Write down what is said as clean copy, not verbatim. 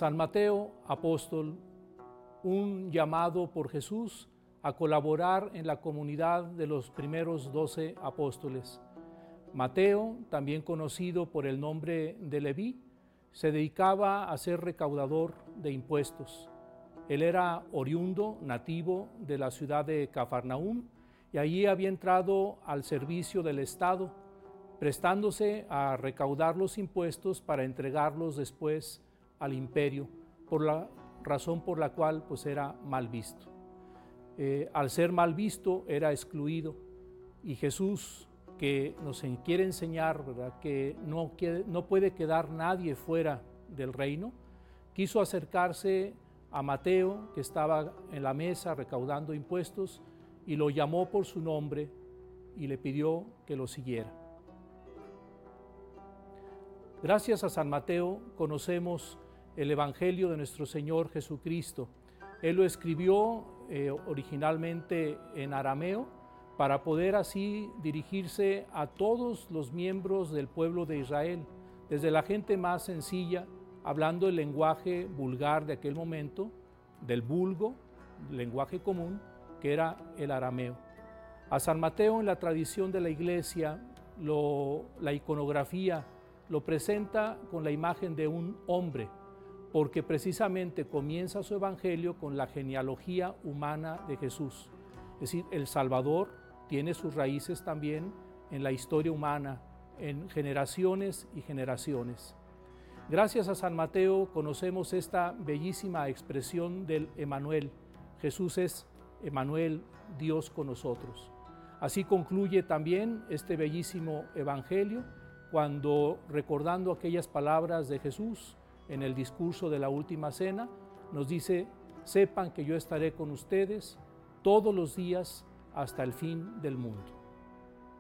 San Mateo, apóstol, un llamado por Jesús a colaborar en la comunidad de los primeros 12 apóstoles. Mateo, también conocido por el nombre de Leví, se dedicaba a ser recaudador de impuestos. Él era oriundo, nativo de la ciudad de Cafarnaúm, y allí había entrado al servicio del Estado, prestándose a recaudar los impuestos para entregarlos después al imperio, por la razón por la cual pues era mal visto. Al ser mal visto era excluido, y Jesús, que nos quiere enseñar, ¿verdad?, que no puede quedar nadie fuera del reino, quiso acercarse a Mateo, que estaba en la mesa recaudando impuestos, y lo llamó por su nombre y le pidió que lo siguiera. Gracias a San Mateo conocemos el Evangelio de nuestro Señor Jesucristo. Él lo escribió originalmente en arameo para poder así dirigirse a todos los miembros del pueblo de Israel, desde la gente más sencilla, hablando el lenguaje vulgar de aquel momento, del vulgo, lenguaje común, que era el arameo. A San Mateo, en la tradición de la Iglesia, la iconografía lo presenta con la imagen de un hombre, porque precisamente comienza su evangelio con la genealogía humana de Jesús. Es decir, el Salvador tiene sus raíces también en la historia humana, en generaciones y generaciones. Gracias a San Mateo conocemos esta bellísima expresión del Emmanuel. Jesús es Emmanuel, Dios con nosotros. Así concluye también este bellísimo evangelio cuando, recordando aquellas palabras de Jesús en el discurso de la última cena, nos dice: sepan que yo estaré con ustedes todos los días hasta el fin del mundo.